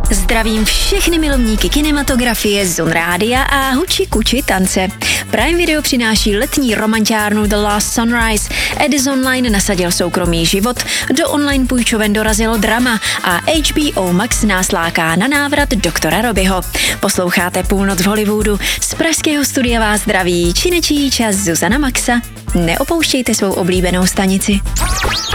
Zdravím všechny milovníky kinematografie, Zone Rádia a huči kuči tance. Prime Video přináší letní romantiárnu The Last Sunrise. Edison Line nasadil soukromý život, do online půjčoven dorazilo drama a HBO Max nás láká na návrat doktora Robyho. Posloucháte Půlnoc v Hollywoodu, z pražského studia vás zdraví činečí čas Zuzana Maxa. Neopouštějte svou oblíbenou stanici.